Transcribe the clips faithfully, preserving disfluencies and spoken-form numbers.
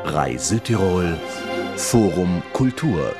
R A I Südtirol Forum Kultur.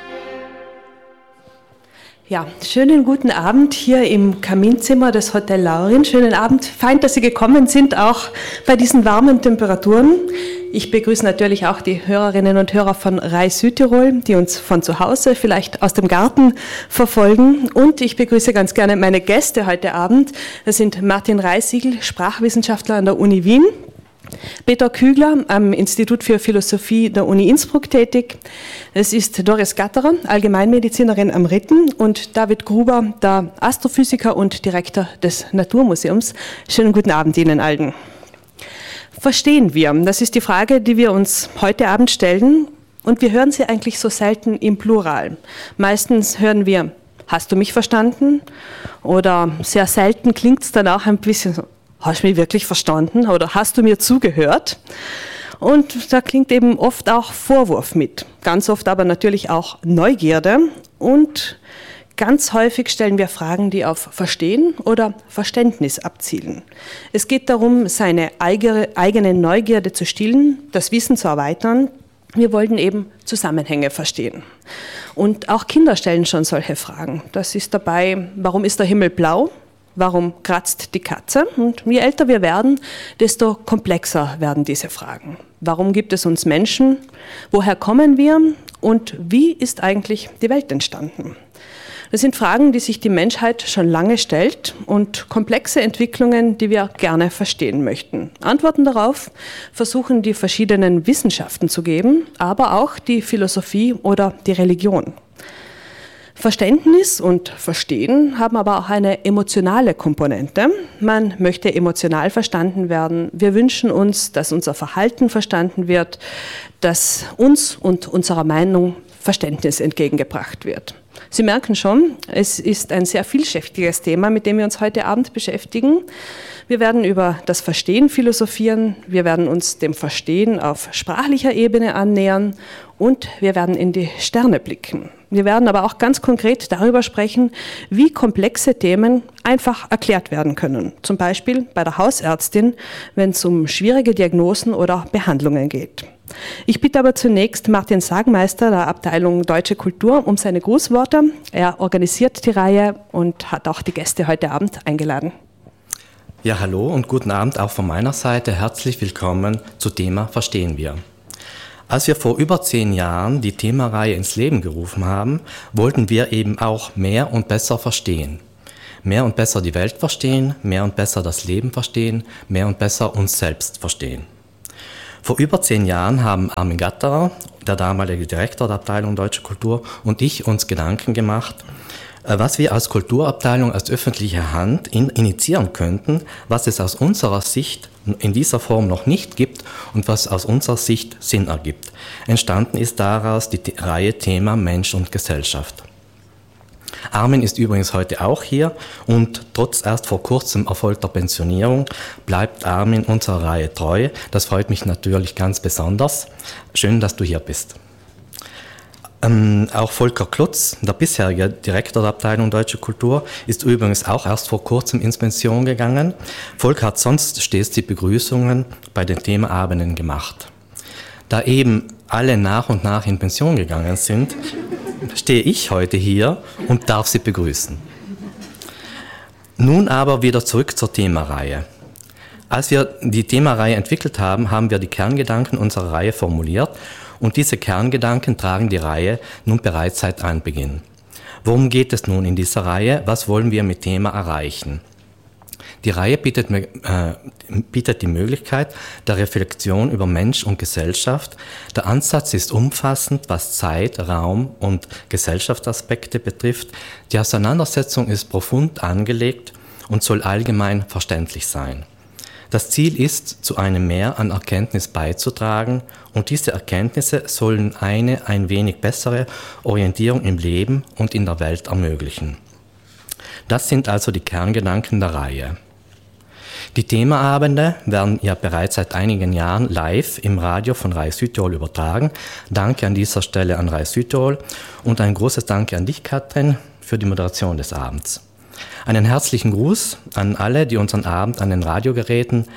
Ja, schönen guten Abend hier im Kaminzimmer des Hotel Laurin. Schönen Abend, fein, dass Sie gekommen sind, auch bei diesen warmen Temperaturen. Ich begrüße natürlich auch die Hörerinnen und Hörer von R A I Südtirol, die uns von zu Hause, vielleicht aus dem Garten verfolgen. Und ich begrüße ganz gerne meine Gäste heute Abend. Das sind Martin Reisiegl, Sprachwissenschaftler an der Uni Wien, Peter Kügler am Institut für Philosophie der Uni Innsbruck tätig. Es ist Doris Gatterer, Allgemeinmedizinerin am Ritten, und David Gruber, der Astrophysiker und Direktor des Naturmuseums. Schönen guten Abend Ihnen allen. Verstehen wir? Das ist die Frage, die wir uns heute Abend stellen, und wir hören sie eigentlich so selten im Plural. Meistens hören wir, hast du mich verstanden? Oder sehr selten klingt es dann auch ein bisschen so, hast du mich wirklich verstanden oder hast du mir zugehört? Und da klingt eben oft auch Vorwurf mit, ganz oft aber natürlich auch Neugierde, und ganz häufig stellen wir Fragen, die auf Verstehen oder Verständnis abzielen. Es geht darum, seine eigene Neugierde zu stillen, das Wissen zu erweitern. Wir wollten eben Zusammenhänge verstehen. Und auch Kinder stellen schon solche Fragen. Das ist dabei, warum ist der Himmel blau? Warum kratzt die Katze? Und je älter wir werden, desto komplexer werden diese Fragen. Warum gibt es uns Menschen? Woher kommen wir? Und wie ist eigentlich die Welt entstanden? Das sind Fragen, die sich die Menschheit schon lange stellt, und komplexe Entwicklungen, die wir gerne verstehen möchten. Antworten darauf versuchen die verschiedenen Wissenschaften zu geben, aber auch die Philosophie oder die Religion. Verständnis und Verstehen haben aber auch eine emotionale Komponente. Man möchte emotional verstanden werden. Wir wünschen uns, dass unser Verhalten verstanden wird, dass uns und unserer Meinung Verständnis entgegengebracht wird. Sie merken schon, es ist ein sehr vielschichtiges Thema, mit dem wir uns heute Abend beschäftigen. Wir werden über das Verstehen philosophieren, wir werden uns dem Verstehen auf sprachlicher Ebene annähern, und wir werden in die Sterne blicken. Wir werden aber auch ganz konkret darüber sprechen, wie komplexe Themen einfach erklärt werden können. Zum Beispiel bei der Hausärztin, wenn es um schwierige Diagnosen oder Behandlungen geht. Ich bitte aber zunächst Martin Sagmeister der Abteilung Deutsche Kultur um seine Grußworte. Er organisiert die Reihe und hat auch die Gäste heute Abend eingeladen. Ja, hallo und guten Abend auch von meiner Seite. Herzlich willkommen zu Thema Verstehen wir. Als wir vor über zehn Jahren die Themareihe ins Leben gerufen haben, wollten wir eben auch mehr und besser verstehen. Mehr und besser die Welt verstehen, mehr und besser das Leben verstehen, mehr und besser uns selbst verstehen. Vor über zehn Jahren haben Armin Gatterer, der damalige Direktor der Abteilung Deutsche Kultur, und ich uns Gedanken gemacht, was wir als Kulturabteilung, als öffentliche Hand in, initiieren könnten, was es aus unserer Sicht in dieser Form noch nicht gibt und was aus unserer Sicht Sinn ergibt. Entstanden ist daraus die T- Reihe Thema Mensch und Gesellschaft. Armin ist übrigens heute auch hier, und trotz erst vor kurzem erfolgter Pensionierung bleibt Armin unserer Reihe treu. Das freut mich natürlich ganz besonders. Schön, dass du hier bist. Ähm, auch Volker Klotz, der bisherige Direktor der Abteilung Deutsche Kultur, ist übrigens auch erst vor kurzem ins Pension gegangen. Volker hat sonst stets die Begrüßungen bei den Themaabenden gemacht. Da eben alle nach und nach in Pension gegangen sind, stehe ich heute hier und darf Sie begrüßen. Nun aber wieder zurück zur Themareihe. Als wir die Themareihe entwickelt haben, haben wir die Kerngedanken unserer Reihe formuliert, und diese Kerngedanken tragen die Reihe nun bereits seit Anbeginn. Worum geht es nun in dieser Reihe? Was wollen wir mit Thema erreichen? Die Reihe bietet, äh, bietet die Möglichkeit der Reflexion über Mensch und Gesellschaft. Der Ansatz ist umfassend, was Zeit, Raum und Gesellschaftsaspekte betrifft. Die Auseinandersetzung ist profund angelegt und soll allgemein verständlich sein. Das Ziel ist, zu einem Mehr an Erkenntnis beizutragen, und diese Erkenntnisse sollen eine ein wenig bessere Orientierung im Leben und in der Welt ermöglichen. Das sind also die Kerngedanken der Reihe. Die Themaabende werden ja bereits seit einigen Jahren live im Radio von R A I Südtirol übertragen. Danke an dieser Stelle an R A I Südtirol und ein großes Danke an dich, Katrin, für die Moderation des Abends. Einen herzlichen Gruß an alle, die unseren Abend an den Radiogeräten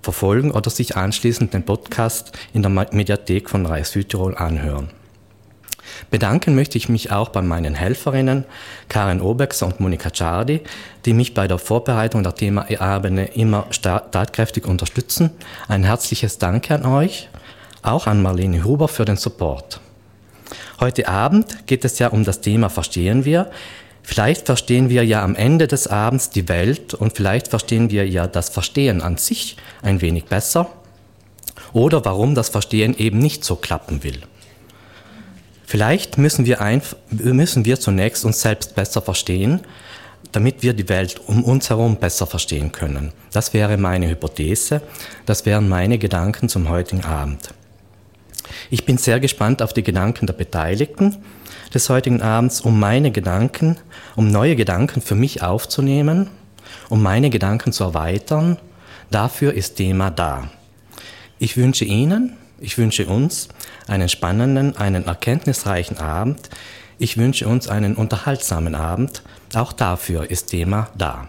verfolgen oder sich anschließend den Podcast in der Mediathek von R A I Südtirol anhören. Bedanken möchte ich mich auch bei meinen Helferinnen Karin Obexer und Monika Ciardi, die mich bei der Vorbereitung der Themaebene immer tatkräftig unterstützen. Ein herzliches Danke an euch, auch an Marlene Huber für den Support. Heute Abend geht es ja um das Thema Verstehen wir. Vielleicht verstehen wir ja am Ende des Abends die Welt und vielleicht verstehen wir ja das Verstehen an sich ein wenig besser oder warum das Verstehen eben nicht so klappen will. Vielleicht müssen wir, einf- müssen wir zunächst uns selbst besser verstehen, damit wir die Welt um uns herum besser verstehen können. Das wäre meine Hypothese, das wären meine Gedanken zum heutigen Abend. Ich bin sehr gespannt auf die Gedanken der Beteiligten des heutigen Abends, um meine Gedanken, um neue Gedanken für mich aufzunehmen, um meine Gedanken zu erweitern. Dafür ist Thema da. Ich wünsche Ihnen, ich wünsche uns einen spannenden, einen erkenntnisreichen Abend. Ich wünsche uns einen unterhaltsamen Abend. Auch dafür ist Thema da.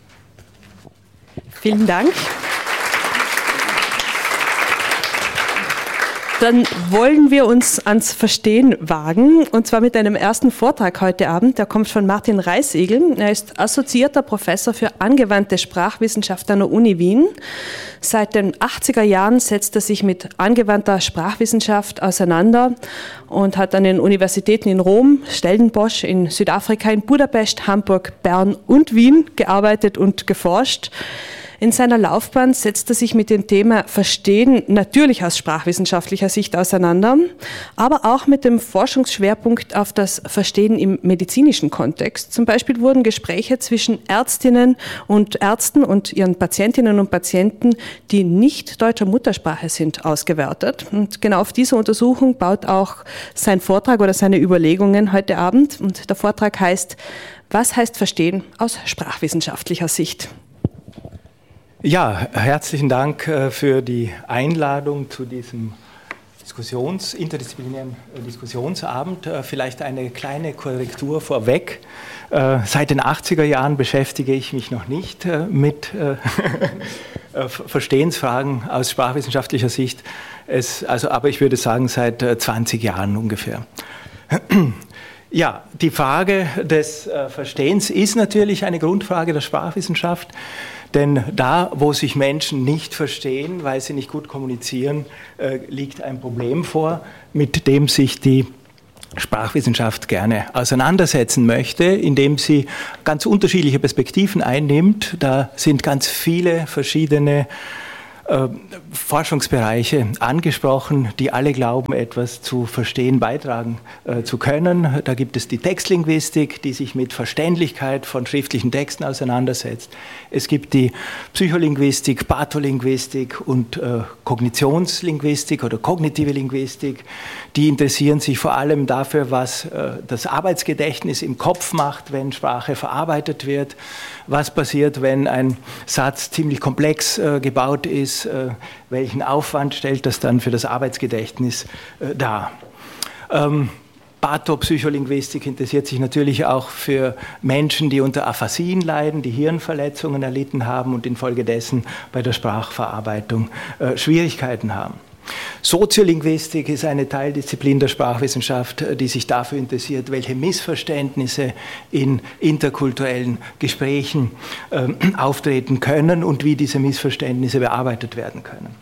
Vielen Dank. Dann wollen wir uns ans Verstehen wagen, und zwar mit einem ersten Vortrag heute Abend. Der kommt von Martin Reisegel. Er ist assoziierter Professor für angewandte Sprachwissenschaft an der Uni Wien. Seit den achtziger Jahren setzt er sich mit angewandter Sprachwissenschaft auseinander und hat an den Universitäten in Rom, Stellenbosch, in Südafrika, in Budapest, Hamburg, Bern und Wien gearbeitet und geforscht. In seiner Laufbahn setzt er sich mit dem Thema Verstehen natürlich aus sprachwissenschaftlicher Sicht auseinander, aber auch mit dem Forschungsschwerpunkt auf das Verstehen im medizinischen Kontext. Zum Beispiel wurden Gespräche zwischen Ärztinnen und Ärzten und ihren Patientinnen und Patienten, die nicht deutscher Muttersprache sind, ausgewertet. Und genau auf diese Untersuchung baut auch sein Vortrag oder seine Überlegungen heute Abend. Und der Vortrag heißt: Was heißt Verstehen aus sprachwissenschaftlicher Sicht? Ja, herzlichen Dank für die Einladung zu diesem Diskussions-, interdisziplinären Diskussionsabend. Vielleicht eine kleine Korrektur vorweg. Seit den achtziger Jahren beschäftige ich mich noch nicht mit Verstehensfragen aus sprachwissenschaftlicher Sicht. Es, also, aber ich würde sagen, seit zwanzig Jahren ungefähr. Ja, die Frage des Verstehens ist natürlich eine Grundfrage der Sprachwissenschaft. Denn da, wo sich Menschen nicht verstehen, weil sie nicht gut kommunizieren, äh, liegt ein Problem vor, mit dem sich die Sprachwissenschaft gerne auseinandersetzen möchte, indem sie ganz unterschiedliche Perspektiven einnimmt. Da sind ganz viele verschiedene äh, Forschungsbereiche angesprochen, die alle glauben, etwas zu verstehen, beitragen äh, zu können. Da gibt es die Textlinguistik, die sich mit Verständlichkeit von schriftlichen Texten auseinandersetzt. Es gibt die Psycholinguistik, Patholinguistik und äh, Kognitionslinguistik oder kognitive Linguistik. Die interessieren sich vor allem dafür, was äh, das Arbeitsgedächtnis im Kopf macht, wenn Sprache verarbeitet wird. Was passiert, wenn ein Satz ziemlich komplex äh, gebaut ist? Äh, welchen Aufwand stellt das dann für das Arbeitsgedächtnis äh, dar? Ähm, Pathopsycholinguistik interessiert sich natürlich auch für Menschen, die unter Aphasien leiden, die Hirnverletzungen erlitten haben und infolgedessen bei der Sprachverarbeitung äh, Schwierigkeiten haben. Soziolinguistik ist eine Teildisziplin der Sprachwissenschaft, die sich dafür interessiert, welche Missverständnisse in interkulturellen Gesprächen äh, auftreten können und wie diese Missverständnisse bearbeitet werden können.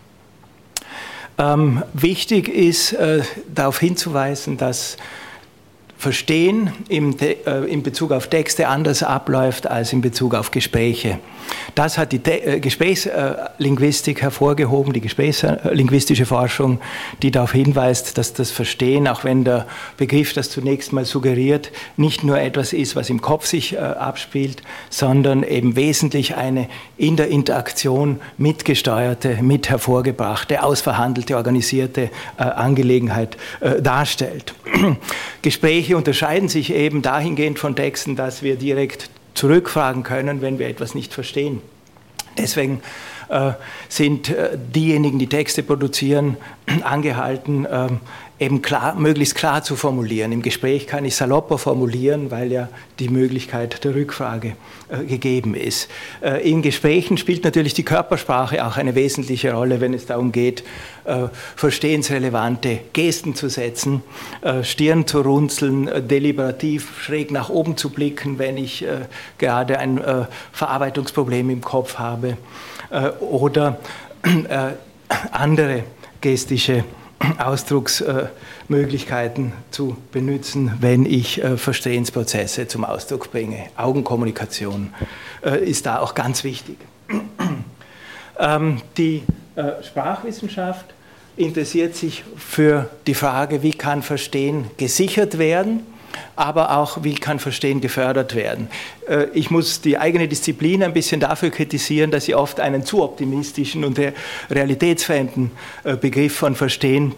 Ähm, wichtig ist, äh, darauf hinzuweisen, dass Verstehen im, äh, in Bezug auf Texte anders abläuft als in Bezug auf Gespräche. Das hat die Te- äh, Gesprächslinguistik hervorgehoben, die gesprächslinguistische Forschung, die darauf hinweist, dass das Verstehen, auch wenn der Begriff das zunächst mal suggeriert, nicht nur etwas ist, was im Kopf sich äh, abspielt, sondern eben wesentlich eine in der Interaktion mitgesteuerte, mit hervorgebrachte, ausverhandelte, organisierte äh, Angelegenheit äh, darstellt. Gespräche unterscheiden sich eben dahingehend von Texten, dass wir direkt zurückfragen können, wenn wir etwas nicht verstehen. Deswegen sind diejenigen, die Texte produzieren, angehalten, eben klar, möglichst klar zu formulieren. Im Gespräch kann ich salopper formulieren, weil ja die Möglichkeit der Rückfrage äh, gegeben ist. Äh, in Gesprächen spielt natürlich die Körpersprache auch eine wesentliche Rolle, wenn es darum geht, äh, verstehensrelevante Gesten zu setzen, äh, Stirn zu runzeln, äh, deliberativ schräg nach oben zu blicken, wenn ich äh, gerade ein äh, Verarbeitungsproblem im Kopf habe, äh, oder äh, andere gestische Ausdrucksmöglichkeiten zu benutzen, wenn ich Verstehensprozesse zum Ausdruck bringe. Augenkommunikation ist da auch ganz wichtig. Die Sprachwissenschaft interessiert sich für die Frage, wie kann Verstehen gesichert werden, aber auch, wie kann Verstehen gefördert werden. Ich muss die eigene Disziplin ein bisschen dafür kritisieren, dass sie oft einen zu optimistischen und realitätsfremden Begriff von Verstehen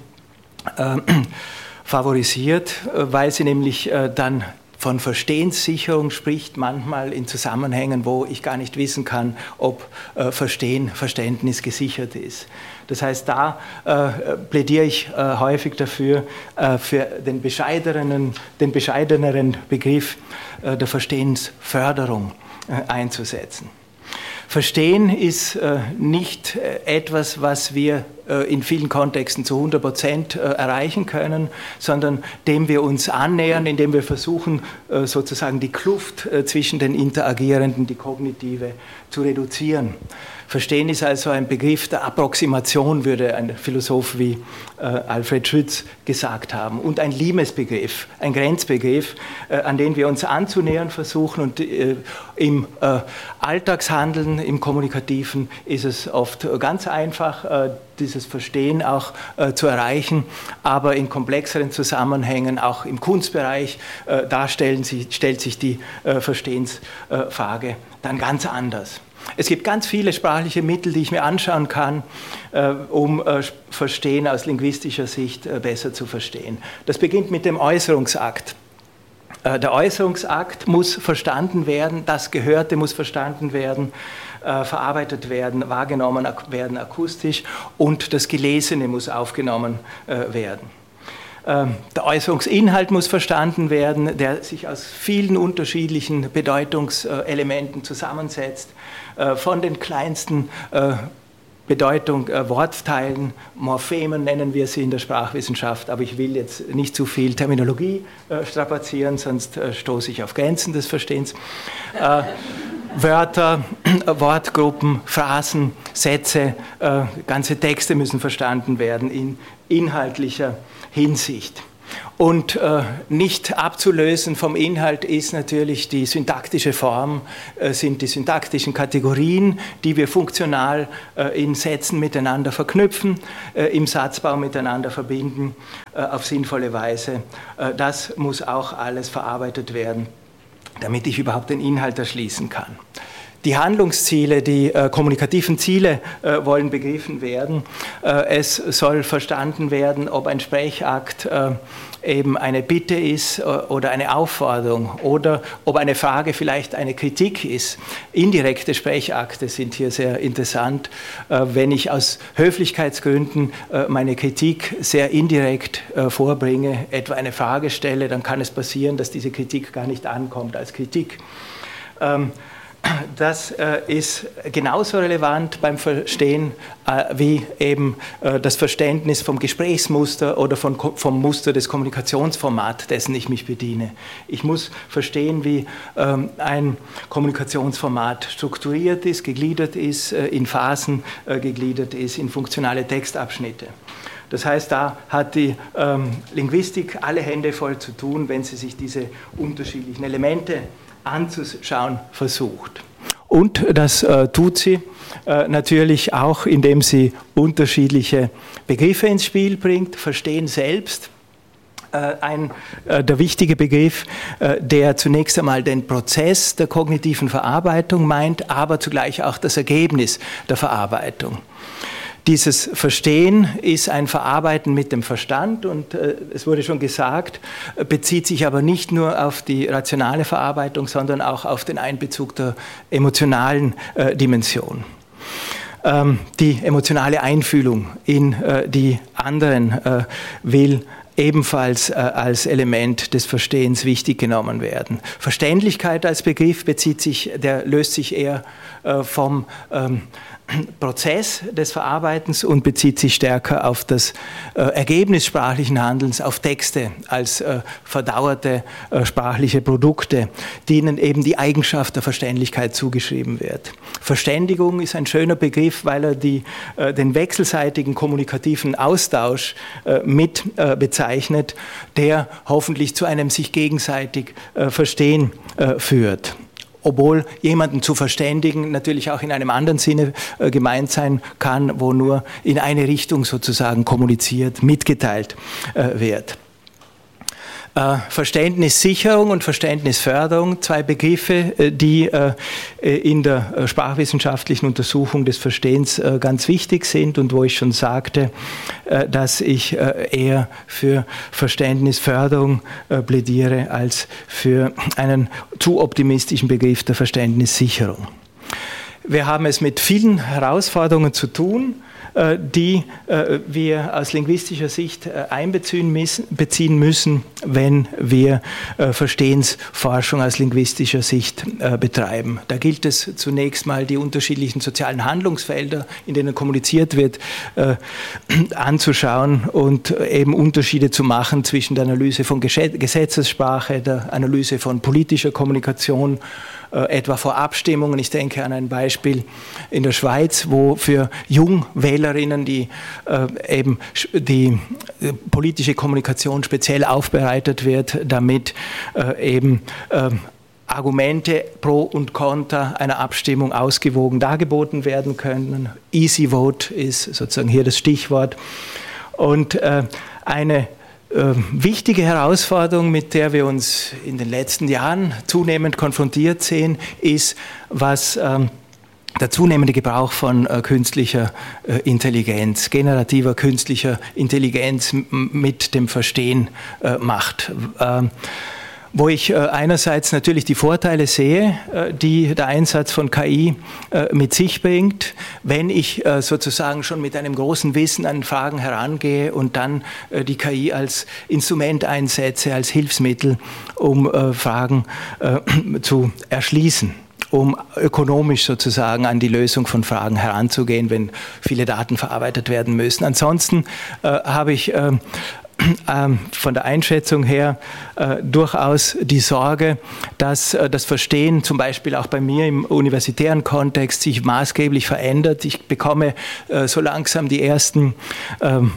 favorisiert, weil sie nämlich dann von Verstehenssicherung spricht, manchmal in Zusammenhängen, wo ich gar nicht wissen kann, ob äh, Verstehen, Verständnis gesichert ist. Das heißt, da äh, plädiere ich äh, häufig dafür, äh, für den bescheideneren, den bescheideneren Begriff äh, der Verstehensförderung äh, einzusetzen. Verstehen ist äh, nicht äh, etwas, was wir äh, in vielen Kontexten zu hundert Prozent äh, erreichen können, sondern dem wir uns annähern, indem wir versuchen, äh, sozusagen die Kluft äh, zwischen den Interagierenden, die kognitive, zu reduzieren. Verstehen ist also ein Begriff der Approximation, würde ein Philosoph wie äh, Alfred Schütz gesagt haben, und ein Limesbegriff, ein Grenzbegriff, äh, an den wir uns anzunähern versuchen. Und äh, im äh, Alltagshandeln, im Kommunikativen ist es oft ganz einfach, äh, dieses Verstehen auch äh, zu erreichen, aber in komplexeren Zusammenhängen, auch im Kunstbereich, äh, da stellen sie, stellt sich die äh, Verstehensfrage dann ganz anders. Es gibt ganz viele sprachliche Mittel, die ich mir anschauen kann, äh, um äh, Verstehen aus linguistischer Sicht äh, besser zu verstehen. Das beginnt mit dem Äußerungsakt. Äh, der Äußerungsakt muss verstanden werden, das Gehörte muss verstanden werden, äh, verarbeitet werden, wahrgenommen ak- werden akustisch, und das Gelesene muss aufgenommen äh, werden. Der Äußerungsinhalt muss verstanden werden, der sich aus vielen unterschiedlichen Bedeutungselementen zusammensetzt, von den kleinsten Bedeutung, Wortteilen, Morphemen nennen wir sie in der Sprachwissenschaft, aber ich will jetzt nicht zu viel Terminologie strapazieren, sonst stoße ich auf Grenzen des Verstehens. Wörter, Wortgruppen, Phrasen, Sätze, ganze Texte müssen verstanden werden in inhaltlicher Hinsicht. Und äh, nicht abzulösen vom Inhalt ist natürlich die syntaktische Form, äh, sind die syntaktischen Kategorien, die wir funktional äh, in Sätzen miteinander verknüpfen, äh, im Satzbau miteinander verbinden, äh, auf sinnvolle Weise. Äh, das muss auch alles verarbeitet werden, damit ich überhaupt den Inhalt erschließen kann. Die Handlungsziele, die äh, kommunikativen Ziele äh, wollen begriffen werden. Äh, es soll verstanden werden, ob ein Sprechakt äh, eben eine Bitte ist äh, oder eine Aufforderung oder ob eine Frage vielleicht eine Kritik ist. Indirekte Sprechakte sind hier sehr interessant. Äh, wenn ich aus Höflichkeitsgründen äh, meine Kritik sehr indirekt äh, vorbringe, etwa eine Frage stelle, dann kann es passieren, dass diese Kritik gar nicht ankommt als Kritik. Ähm, Das äh, ist genauso relevant beim Verstehen äh, wie eben äh, das Verständnis vom Gesprächsmuster oder von, vom Muster des Kommunikationsformats, dessen ich mich bediene. Ich muss verstehen, wie ähm, ein Kommunikationsformat strukturiert ist, gegliedert ist, äh, in Phasen äh, gegliedert ist, in funktionale Textabschnitte. Das heißt, da hat die ähm, Linguistik alle Hände voll zu tun, wenn sie sich diese unterschiedlichen Elemente anzuschauen versucht. Und das äh, tut sie äh, natürlich auch, indem sie unterschiedliche Begriffe ins Spiel bringt. Verstehen selbst, äh, ein, äh, der wichtige Begriff, äh, der zunächst einmal den Prozess der kognitiven Verarbeitung meint, aber zugleich auch das Ergebnis der Verarbeitung. Dieses Verstehen ist ein Verarbeiten mit dem Verstand und äh, es wurde schon gesagt, bezieht sich aber nicht nur auf die rationale Verarbeitung, sondern auch auf den Einbezug der emotionalen äh, Dimension. die emotionale Einfühlung in die anderen will ebenfalls als Element des Verstehens wichtig genommen werden. Verständlichkeit als Begriff bezieht sich, der löst sich eher vom Prozess des Verarbeitens und bezieht sich stärker auf das äh, Ergebnis sprachlichen Handelns, auf Texte als äh, verdauerte äh, sprachliche Produkte, denen eben die Eigenschaft der Verständlichkeit zugeschrieben wird. Verständigung ist ein schöner Begriff, weil er die, äh, den wechselseitigen kommunikativen Austausch äh, mit äh, bezeichnet, der hoffentlich zu einem sich gegenseitig äh, Verstehen äh, führt. Obwohl jemanden zu verständigen natürlich auch in einem anderen Sinne äh, gemeint sein kann, wo nur in eine Richtung sozusagen kommuniziert, mitgeteilt äh, wird. Äh, Verständnissicherung und Verständnisförderung, zwei Begriffe, äh, die äh, in der äh, sprachwissenschaftlichen Untersuchung des Verstehens äh, ganz wichtig sind und wo ich schon sagte, äh, dass ich äh, eher für Verständnisförderung äh, plädiere als für einen zu optimistischen Begriff der Verständnissicherung. Wir haben es mit vielen Herausforderungen zu tun, die wir aus linguistischer Sicht einbeziehen müssen, wenn wir Verstehensforschung aus linguistischer Sicht betreiben. Da gilt es zunächst mal, die unterschiedlichen sozialen Handlungsfelder, in denen kommuniziert wird, anzuschauen und eben Unterschiede zu machen zwischen der Analyse von Gesetzessprache, der Analyse von politischer Kommunikation, etwa vor Abstimmungen. Ich denke an ein Beispiel in der Schweiz, wo für Jungwählerinnen die äh, eben die äh, politische Kommunikation speziell aufbereitet wird, damit äh, eben äh, Argumente pro und contra einer Abstimmung ausgewogen dargeboten werden können. Easy Vote ist sozusagen hier das Stichwort. Und äh, eine wichtige Herausforderung, mit der wir uns in den letzten Jahren zunehmend konfrontiert sehen, ist, was ähm, der zunehmende Gebrauch von äh, künstlicher äh, Intelligenz, generativer künstlicher Intelligenz mit dem Verstehen äh, macht. Ähm, wo ich äh, einerseits natürlich die Vorteile sehe, äh, die der Einsatz von K I äh, mit sich bringt, wenn ich äh, sozusagen schon mit einem großen Wissen an Fragen herangehe und dann äh, die K I als Instrument einsetze, als Hilfsmittel, um äh, Fragen äh, zu erschließen, um ökonomisch sozusagen an die Lösung von Fragen heranzugehen, wenn viele Daten verarbeitet werden müssen. Ansonsten äh, habe ich äh, von der Einschätzung her äh, durchaus die Sorge, dass äh, das Verstehen zum Beispiel auch bei mir im universitären Kontext sich maßgeblich verändert. Ich bekomme äh, so langsam die ersten ähm,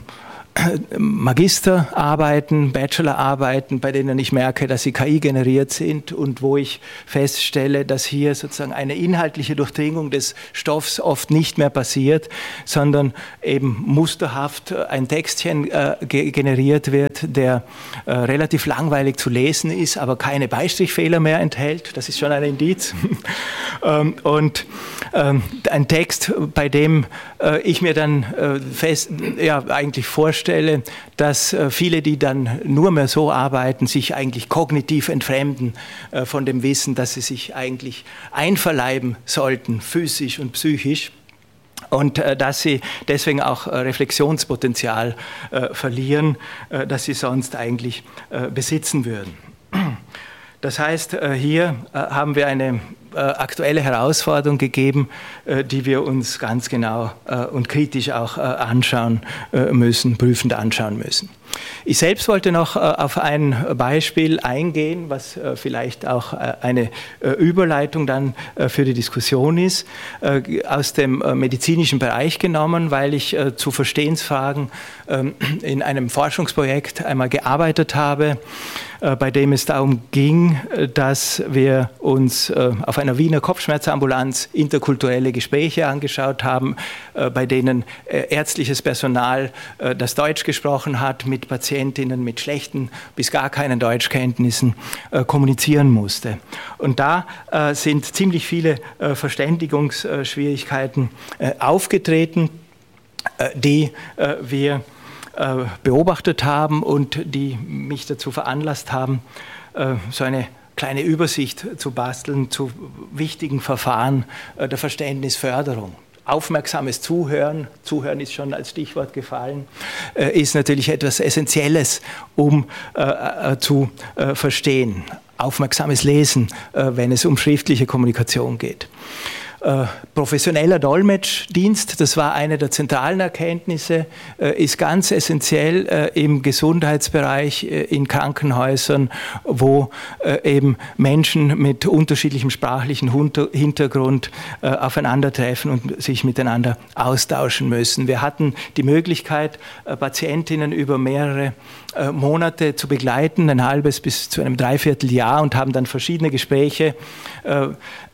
Magisterarbeiten, Bachelorarbeiten, bei denen ich merke, dass sie K I generiert sind und wo ich feststelle, dass hier sozusagen eine inhaltliche Durchdringung des Stoffs oft nicht mehr passiert, sondern eben musterhaft ein Textchen äh, ge- generiert wird, der äh, relativ langweilig zu lesen ist, aber keine Beistrichfehler mehr enthält. Das ist schon ein Indiz. ähm, und ähm, ein Text, bei dem äh, ich mir dann äh, fest, ja, eigentlich vorstelle, dass viele, die dann nur mehr so arbeiten, sich eigentlich kognitiv entfremden von dem Wissen, dass sie sich eigentlich einverleiben sollten, physisch und psychisch. Und äh, dass sie deswegen auch äh, Reflexionspotenzial äh, verlieren, äh, das sie sonst eigentlich äh, besitzen würden. Das heißt, äh, hier äh, haben wir eine äh, aktuelle Herausforderung gegeben, äh, die wir uns ganz genau äh, und kritisch auch äh, anschauen äh, müssen, prüfend anschauen müssen. Ich selbst wollte noch äh, auf ein Beispiel eingehen, was äh, vielleicht auch äh, eine äh, Überleitung dann äh, für die Diskussion ist, äh, aus dem äh, medizinischen Bereich genommen, weil ich äh, zu Verstehensfragen äh, in einem Forschungsprojekt einmal gearbeitet habe, äh, bei dem es darum ging, äh, dass wir uns äh, auf einer Wiener Kopfschmerzambulanz interkulturelle Gespräche angeschaut haben, äh, bei denen äh, ärztliches Personal äh, das Deutsch gesprochen hat, mit Patientinnen mit schlechten bis gar keinen Deutschkenntnissen äh, kommunizieren musste. Und da äh, sind ziemlich viele äh, Verständigungsschwierigkeiten äh, aufgetreten, äh, die äh, wir äh, beobachtet haben und die mich dazu veranlasst haben, äh, so eine kleine Übersicht zu basteln zu wichtigen Verfahren äh, der Verständnisförderung. aufmerksames Zuhören, Zuhören ist schon als Stichwort gefallen, ist natürlich etwas Essentielles, um zu verstehen. Aufmerksames Lesen, wenn es um schriftliche Kommunikation geht. Äh, professioneller Dolmetschdienst, das war eine der zentralen Erkenntnisse, äh, ist ganz essentiell äh, im Gesundheitsbereich, äh, in Krankenhäusern, wo äh, eben Menschen mit unterschiedlichem sprachlichen Hintergrund äh, aufeinandertreffen und sich miteinander austauschen müssen. Wir hatten die Möglichkeit, äh, Patientinnen über mehrere äh, Monate zu begleiten, ein halbes bis zu einem Dreivierteljahr, und haben dann verschiedene Gespräche äh,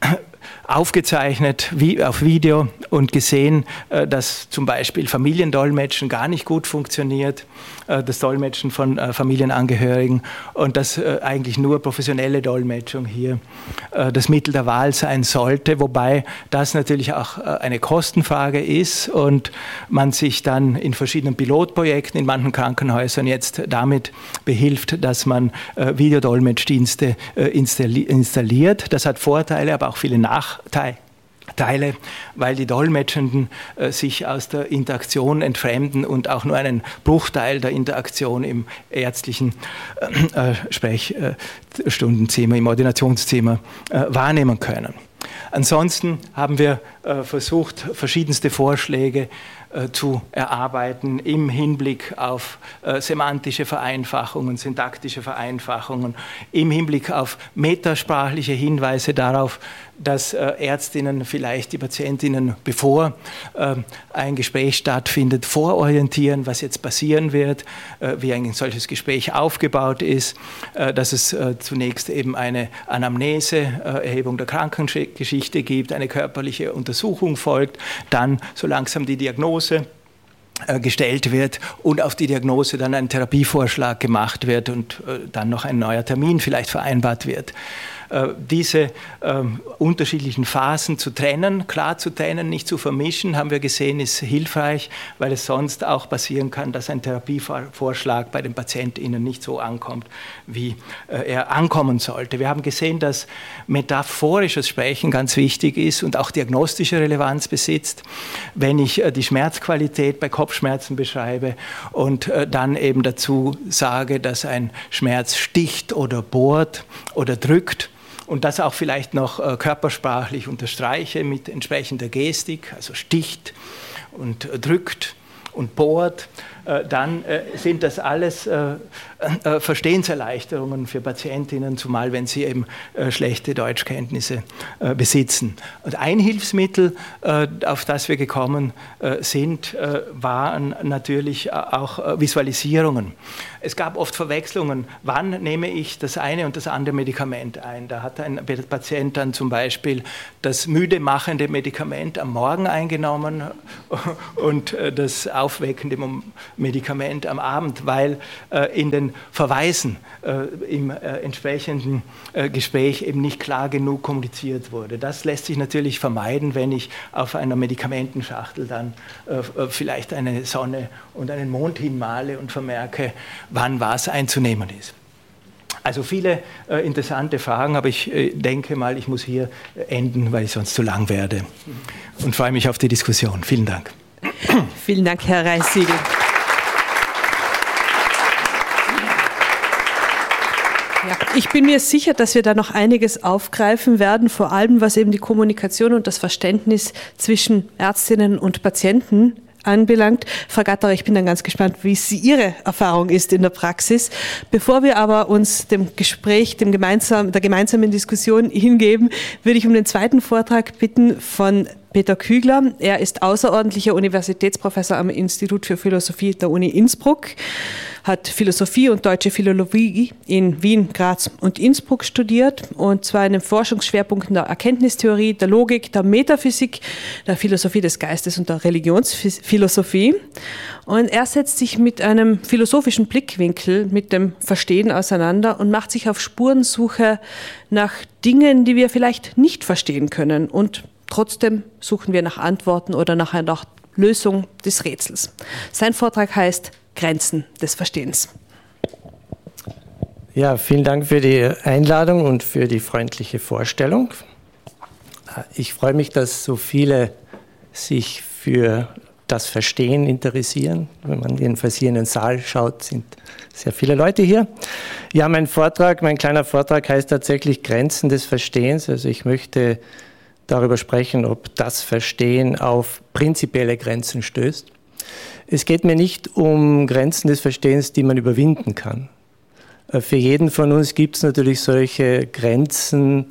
aufgezeichnet wie auf Video und gesehen, dass zum Beispiel Familiendolmetschen gar nicht gut funktioniert, das Dolmetschen von Familienangehörigen, und dass eigentlich nur professionelle Dolmetschung hier das Mittel der Wahl sein sollte, wobei das natürlich auch eine Kostenfrage ist und man sich dann in verschiedenen Pilotprojekten in manchen Krankenhäusern jetzt damit behilft, dass man Videodolmetschdienste installiert. Das hat Vorteile, aber auch viele Nachteile. Teile, weil die Dolmetschenden äh, sich aus der Interaktion entfremden und auch nur einen Bruchteil der Interaktion im ärztlichen äh, äh, Sprechstundenzimmer, äh, im Ordinationszimmer äh, wahrnehmen können. Ansonsten haben wir äh, versucht, verschiedenste Vorschläge äh, zu erarbeiten im Hinblick auf äh, semantische Vereinfachungen, syntaktische Vereinfachungen, im Hinblick auf metasprachliche Hinweise darauf, dass äh, Ärztinnen vielleicht die Patientinnen, bevor äh, ein Gespräch stattfindet, vororientieren, was jetzt passieren wird, äh, wie ein solches Gespräch aufgebaut ist, äh, dass es äh, zunächst eben eine Anamnese, äh, Erhebung der Krankengeschichte gibt, eine körperliche Untersuchung folgt, dann so langsam die Diagnose äh, gestellt wird und auf die Diagnose dann ein Therapievorschlag gemacht wird und äh, dann noch ein neuer Termin vielleicht vereinbart wird. Diese ähm, unterschiedlichen Phasen zu trennen, klar zu trennen, nicht zu vermischen, haben wir gesehen, ist hilfreich, weil es sonst auch passieren kann, dass ein Therapievorschlag bei den PatientInnen nicht so ankommt, wie äh, er ankommen sollte. Wir haben gesehen, dass metaphorisches Sprechen ganz wichtig ist und auch diagnostische Relevanz besitzt. Wenn ich äh, die Schmerzqualität bei Kopfschmerzen beschreibe und äh, dann eben dazu sage, dass ein Schmerz sticht oder bohrt oder drückt, und das auch vielleicht noch äh, körpersprachlich unterstreiche mit entsprechender Gestik, also sticht und äh, drückt und bohrt, äh, dann äh, sind das alles äh, äh, Verstehenserleichterungen für Patientinnen, zumal wenn sie eben äh, schlechte Deutschkenntnisse äh, besitzen. Und ein Hilfsmittel, äh, auf das wir gekommen äh, sind, äh, waren natürlich auch äh, Visualisierungen. Es gab oft Verwechslungen, wann nehme ich das eine und das andere Medikament ein. Da hat ein Patient dann zum Beispiel das müde machende Medikament am Morgen eingenommen und das aufweckende Medikament am Abend, weil äh, in den Verweisen äh, im äh, entsprechenden äh, Gespräch eben nicht klar genug kommuniziert wurde. Das lässt sich natürlich vermeiden, wenn ich auf einer Medikamentenschachtel dann äh, vielleicht eine Sonne und einen Mond hinmale und vermerke, wann was einzunehmen ist. Also viele äh, interessante Fragen, aber ich äh, denke mal, ich muss hier enden, weil ich sonst zu lang werde. Und freue mich auf die Diskussion. Vielen Dank. Vielen Dank, Herr Reissiegel. Ja, ich bin mir sicher, dass wir da noch einiges aufgreifen werden, vor allem was eben die Kommunikation und das Verständnis zwischen Ärztinnen und Patienten anbelangt. Frau Gatterer, ich bin dann ganz gespannt, wie sie Ihre Erfahrung ist in der Praxis. Bevor wir aber uns dem Gespräch, dem gemeinsam, der gemeinsamen Diskussion hingeben, würde ich um den zweiten Vortrag bitten von Peter Kügler. Er ist außerordentlicher Universitätsprofessor am Institut für Philosophie der Uni Innsbruck, hat Philosophie und Deutsche Philologie in Wien, Graz und Innsbruck studiert, und zwar in den Forschungsschwerpunkten der Erkenntnistheorie, der Logik, der Metaphysik, der Philosophie des Geistes und der Religionsphilosophie. Und er setzt sich mit einem philosophischen Blickwinkel mit dem Verstehen auseinander und macht sich auf Spurensuche nach Dingen, die wir vielleicht nicht verstehen können, und trotzdem suchen wir nach Antworten oder nach einer Lösung des Rätsels. Sein Vortrag heißt Grenzen des Verstehens. Ja, vielen Dank für die Einladung und für die freundliche Vorstellung. Ich freue mich, dass so viele sich für das Verstehen interessieren. Wenn man jedenfalls hier in den Saal schaut, sind sehr viele Leute hier. Ja, mein Vortrag, mein kleiner Vortrag heißt tatsächlich Grenzen des Verstehens. Also ich möchte darüber sprechen, ob das Verstehen auf prinzipielle Grenzen stößt. Es geht mir nicht um Grenzen des Verstehens, die man überwinden kann. Für jeden von uns gibt es natürlich solche Grenzen,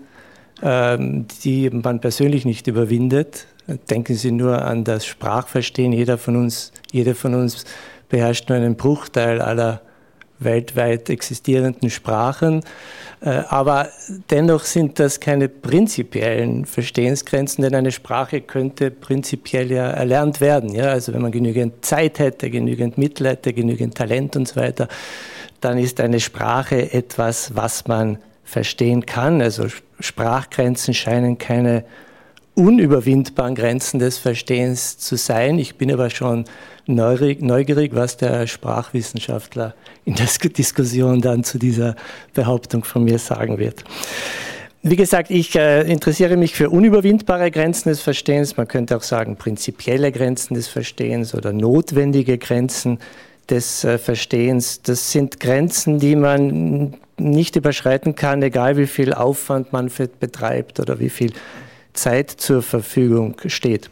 die man persönlich nicht überwindet. Denken Sie nur an das Sprachverstehen. Jeder von uns, jeder von uns beherrscht nur einen Bruchteil aller weltweit existierenden Sprachen. Aber dennoch sind das keine prinzipiellen Verstehensgrenzen, denn eine Sprache könnte prinzipiell ja erlernt werden. Ja? Also wenn man genügend Zeit hätte, genügend Mittel hätte, genügend Talent und so weiter, dann ist eine Sprache etwas, was man verstehen kann. Also Sprachgrenzen scheinen keine unüberwindbaren Grenzen des Verstehens zu sein. Ich bin aber schon neugierig, was der Sprachwissenschaftler in der Diskussion dann zu dieser Behauptung von mir sagen wird. Wie gesagt, ich äh, interessiere mich für unüberwindbare Grenzen des Verstehens. Man könnte auch sagen prinzipielle Grenzen des Verstehens oder notwendige Grenzen des äh, Verstehens. Das sind Grenzen, die man nicht überschreiten kann, egal wie viel Aufwand man für betreibt oder wie viel Zeit zur Verfügung steht.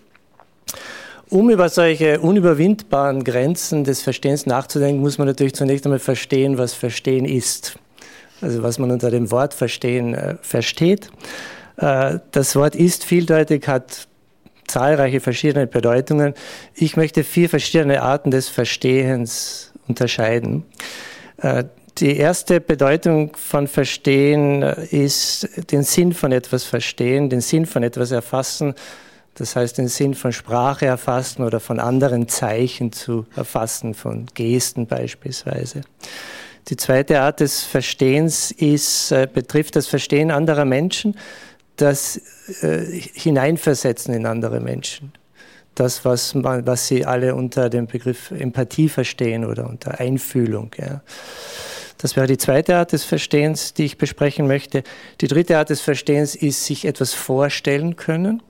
Um über solche unüberwindbaren Grenzen des Verstehens nachzudenken, muss man natürlich zunächst einmal verstehen, was Verstehen ist. Also was man unter dem Wort Verstehen äh, versteht. Äh, das Wort ist vieldeutig, hat zahlreiche verschiedene Bedeutungen. Ich möchte vier verschiedene Arten des Verstehens unterscheiden. Äh, Die erste Bedeutung von Verstehen ist den Sinn von etwas verstehen, den Sinn von etwas erfassen, das heißt den Sinn von Sprache erfassen oder von anderen Zeichen zu erfassen, von Gesten beispielsweise. Die zweite Art des Verstehens ist, äh, betrifft das Verstehen anderer Menschen, das äh, Hineinversetzen in andere Menschen. Das, was, man, was Sie alle unter dem Begriff Empathie verstehen oder unter Einfühlung. Ja. Das wäre die zweite Art des Verstehens, die ich besprechen möchte. Die dritte Art des Verstehens ist, sich etwas vorstellen können.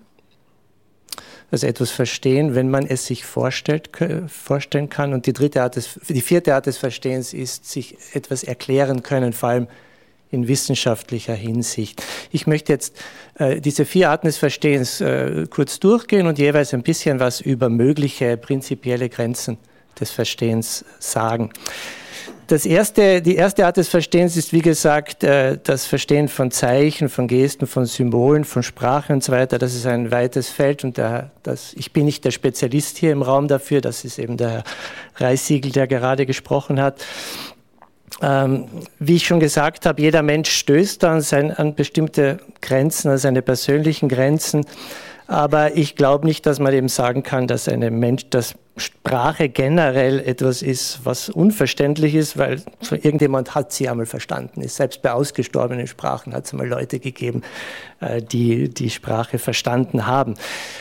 Also etwas verstehen, wenn man es sich vorstellt, vorstellen kann. Und die dritte Art des, die vierte Art des Verstehens ist, sich etwas erklären können, vor allem in wissenschaftlicher Hinsicht. Ich möchte jetzt äh, diese vier Arten des Verstehens äh, kurz durchgehen und jeweils ein bisschen was über mögliche prinzipielle Grenzen des Verstehens sagen. Das erste, die erste Art des Verstehens ist, wie gesagt, das Verstehen von Zeichen, von Gesten, von Symbolen, von Sprache und so weiter. Das ist ein weites Feld und der, das, ich bin nicht der Spezialist hier im Raum dafür. Das ist eben der Herr Reissiegel, der gerade gesprochen hat. Ähm, wie ich schon gesagt habe, jeder Mensch stößt an, sein, an bestimmte Grenzen, an seine persönlichen Grenzen. Aber ich glaube nicht, dass man eben sagen kann, dass eine Mensch, dass Sprache generell etwas ist, was unverständlich ist, weil irgendjemand hat sie einmal verstanden. Selbst bei ausgestorbenen Sprachen hat es einmal Leute gegeben, die die Sprache verstanden haben.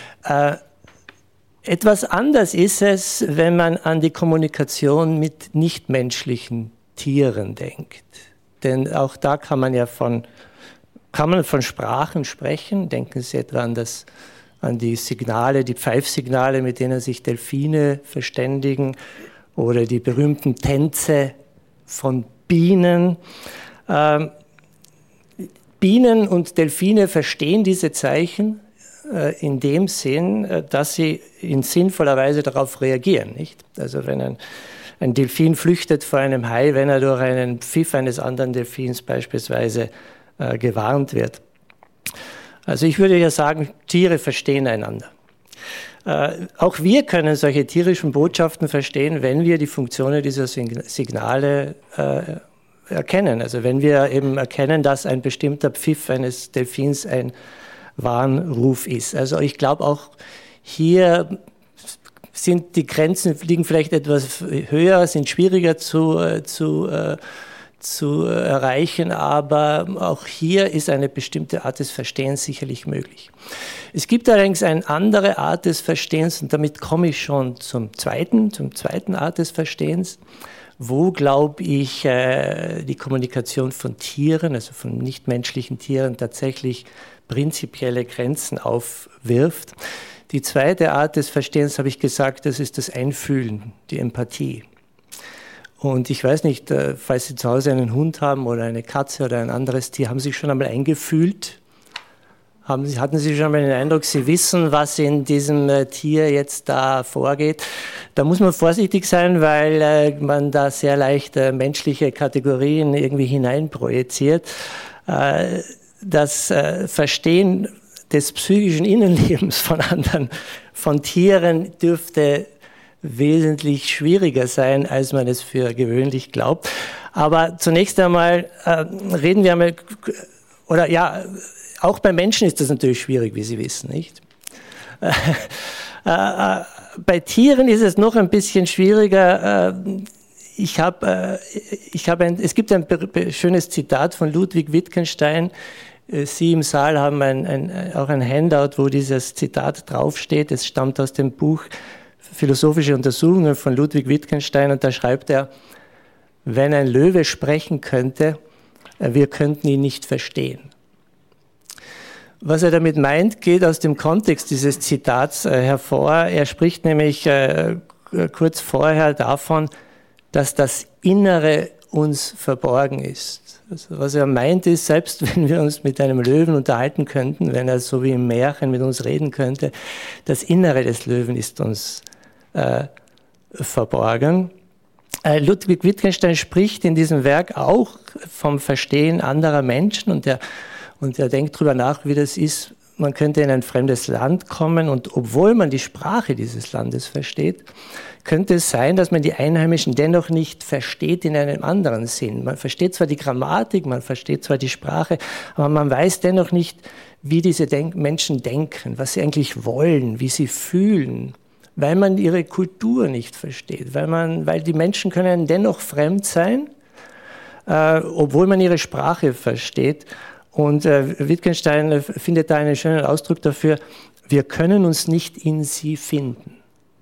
Etwas anders ist es, wenn man an die Kommunikation mit nichtmenschlichen Tieren denkt. Denn auch da kann man ja von, kann man von Sprachen sprechen. Denken Sie etwa an das an die Signale, die Pfeifsignale, mit denen sich Delfine verständigen oder die berühmten Tänze von Bienen. Ähm, Bienen und Delfine verstehen diese Zeichen äh, in dem Sinn, äh, dass sie in sinnvoller Weise darauf reagieren. Nicht? Also wenn ein, ein Delfin flüchtet vor einem Hai, wenn er durch einen Pfiff eines anderen Delfins beispielsweise äh, gewarnt wird. Also ich würde ja sagen, Tiere verstehen einander. Äh, auch wir können solche tierischen Botschaften verstehen, wenn wir die Funktionen dieser Signale äh, erkennen. Also wenn wir eben erkennen, dass ein bestimmter Pfiff eines Delfins ein Warnruf ist. Also ich glaube auch hier sind die Grenzen, liegen vielleicht etwas höher, sind schwieriger zu, äh, zu äh, zu erreichen, aber auch hier ist eine bestimmte Art des Verstehens sicherlich möglich. Es gibt allerdings eine andere Art des Verstehens und damit komme ich schon zum zweiten, zum zweiten Art des Verstehens, wo, glaube ich, die Kommunikation von Tieren, also von nichtmenschlichen Tieren, tatsächlich prinzipielle Grenzen aufwirft. Die zweite Art des Verstehens, habe ich gesagt, das ist das Einfühlen, die Empathie. Und ich weiß nicht, falls Sie zu Hause einen Hund haben oder eine Katze oder ein anderes Tier, haben Sie sich schon einmal eingefühlt? Haben Sie, hatten Sie schon einmal den Eindruck, Sie wissen, was in diesem Tier jetzt da vorgeht? Da muss man vorsichtig sein, weil man da sehr leicht menschliche Kategorien irgendwie hineinprojiziert. Das Verstehen des psychischen Innenlebens von anderen, von Tieren, dürfte wesentlich schwieriger sein, als man es für gewöhnlich glaubt. Aber zunächst einmal äh, reden wir einmal, oder ja, auch bei Menschen ist das natürlich schwierig, wie Sie wissen, nicht? Äh, äh, bei Tieren ist es noch ein bisschen schwieriger. Äh, ich habe, äh, ich habe ein, es gibt ein schönes Zitat von Ludwig Wittgenstein. Sie im Saal haben ein, ein, auch ein Handout, wo dieses Zitat draufsteht. Es stammt aus dem Buch Philosophische Untersuchungen von Ludwig Wittgenstein und da schreibt er, wenn ein Löwe sprechen könnte, wir könnten ihn nicht verstehen. Was er damit meint, geht aus dem Kontext dieses Zitats äh, hervor. Er spricht nämlich äh, kurz vorher davon, dass das Innere uns verborgen ist. Also was er meint ist, selbst wenn wir uns mit einem Löwen unterhalten könnten, wenn er so wie im Märchen mit uns reden könnte, das Innere des Löwen ist uns äh, verborgen. Äh, Ludwig Wittgenstein spricht in diesem Werk auch vom Verstehen anderer Menschen und er, und er denkt darüber nach, wie das ist. Man könnte in ein fremdes Land kommen und obwohl man die Sprache dieses Landes versteht, könnte es sein, dass man die Einheimischen dennoch nicht versteht in einem anderen Sinn. Man versteht zwar die Grammatik, man versteht zwar die Sprache, aber man weiß dennoch nicht, wie diese Denk- Menschen denken, was sie eigentlich wollen, wie sie fühlen, weil man ihre Kultur nicht versteht, weil, man, weil die Menschen können dennoch fremd sein, äh, obwohl man ihre Sprache versteht. Und äh, Wittgenstein findet da einen schönen Ausdruck dafür, wir können uns nicht in sie finden.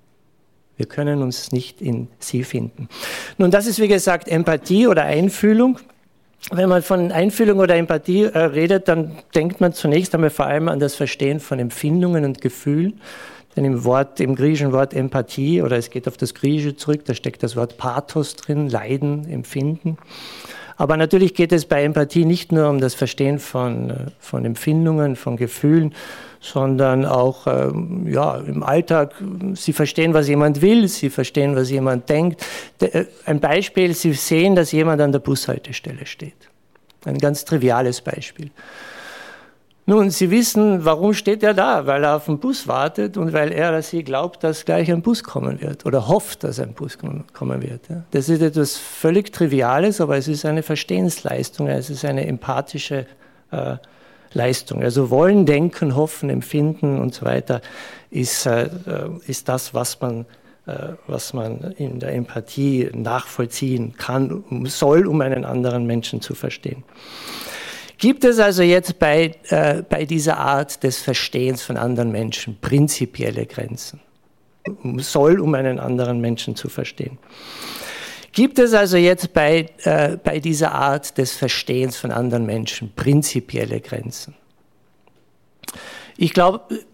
Wir können uns nicht in sie finden. Nun, das ist wie gesagt Empathie oder Einfühlung. Wenn man von Einfühlung oder Empathie äh, redet, dann denkt man zunächst einmal vor allem an das Verstehen von Empfindungen und Gefühlen. Denn im Wort, im griechischen Wort Empathie, oder es geht auf das Griechische zurück, da steckt das Wort Pathos drin, Leiden, Empfinden. Aber natürlich geht es bei Empathie nicht nur um das Verstehen von, von Empfindungen, von Gefühlen, sondern auch ähm, ja, im Alltag, Sie verstehen, was jemand will, Sie verstehen, was jemand denkt. De, ein Beispiel, Sie sehen, dass jemand an der Bushaltestelle steht. Ein ganz triviales Beispiel. Nun, Sie wissen, warum steht er da? Weil er auf den Bus wartet und weil er oder sie glaubt, dass gleich ein Bus kommen wird oder hofft, dass ein Bus kommen wird. Das ist etwas völlig Triviales, aber es ist eine Verstehensleistung, es ist eine empathische äh, Leistung. Also wollen, denken, hoffen, empfinden und so weiter ist, äh, ist das, was man, äh, was man in der Empathie nachvollziehen kann, soll, um einen anderen Menschen zu verstehen. Gibt es also jetzt bei, äh, bei dieser Art des Verstehens von anderen Menschen prinzipielle Grenzen? Soll, um einen anderen Menschen zu verstehen. Gibt es also jetzt bei, äh, bei dieser Art des Verstehens von anderen Menschen prinzipielle Grenzen? Ich glaube,